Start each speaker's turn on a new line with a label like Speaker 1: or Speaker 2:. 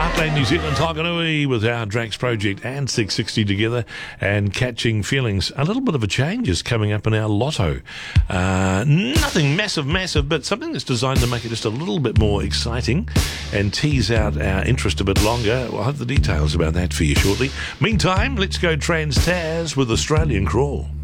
Speaker 1: Heartland New Zealand, Takanui with our Drax project and 660 together and catching feelings. A little bit of a change is coming up in our lotto. Nothing massive, but something that's designed to make it just a little bit more exciting and tease out our interest a bit longer. I'll have the details about that for you shortly. Meantime, let's go Trans-Taz with Australian Crawl.